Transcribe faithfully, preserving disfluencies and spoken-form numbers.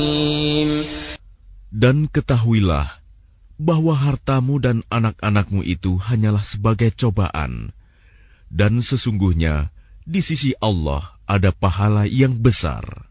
Dan ketahuilah bahwa hartamu dan anak-anakmu itu hanyalah sebagai cobaan, dan sesungguhnya di sisi Allah ada pahala yang besar.